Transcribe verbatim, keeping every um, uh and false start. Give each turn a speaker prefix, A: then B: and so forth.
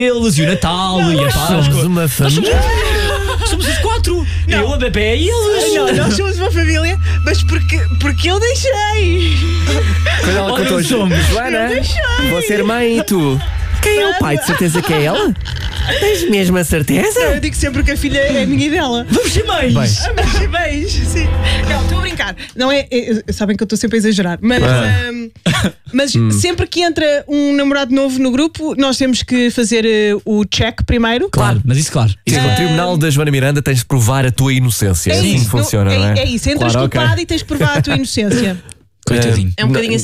A: eles e o Natal
B: Não,
A: e a
B: nós
A: Páscoa.
C: Somos uma família.
A: Somos os quatro. Eu, a Bebé e eles.
B: Não, nós somos uma família, mas porque, porque eu deixei.
C: Quando ela
A: Olha,
C: contou,
A: somos.
C: Joana, vou ser mãe e tu. Quem é o pai? De certeza que é ela? Tens mesmo a certeza?
B: Eu digo sempre que a filha é minha e dela.
A: Vamos ser mães.
C: Bem.
B: Ah, mas beijo, sim. Não, estou a brincar. Não é, é- sabem que eu estou sempre a exagerar, mas,
C: Ah.
B: ahm, mas sempre que entra um namorado novo no grupo, nós temos que fazer eh, o check primeiro.
A: Claro, mas isso claro.
C: Isso, no tribunal da Joana Miranda tens de provar a tua inocência. É assim que
B: isso,
C: funciona,
B: é,
C: não é?
B: é isso, entras
C: Claro, ok.
B: culpado e tens que provar a tua inocência.
A: Coitadinho.
B: É um bocadinho